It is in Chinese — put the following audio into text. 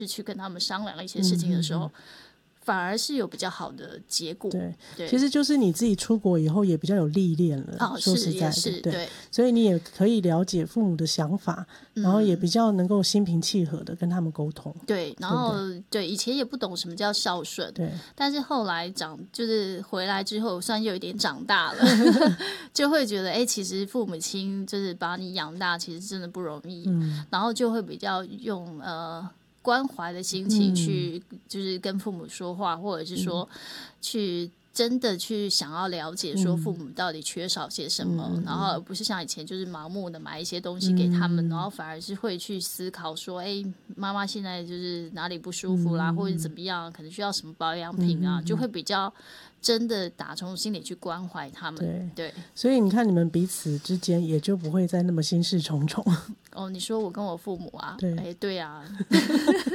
是去跟他们商量一些事情的时候，反而是有比较好的结果。 对，其实就是你自己出国以后也比较有历练了，说实在的，对，所以你也可以了解父母的想法，然后也比较能够心平气和的跟他们沟通。 对，然后对以前也不懂什么叫孝顺， 对， 但是后来就是回来之后，算有一点长大了，就会觉得其实父母亲就是把你养大，其实真的不容易，然后就会比较用关怀的心情去就是跟父母说话，或者是说去真的去想要了解说父母到底缺少些什么，然后而不是像以前就是盲目的买一些东西给他们，然后反而是会去思考说妈妈现在就是哪里不舒服啦，或者怎么样，可能需要什么保养品啊，就会比较真的打从心里去关怀他们。对， 所以你看你们彼此之间也就不会再那么心事重重。 你说我跟我父母啊，对啊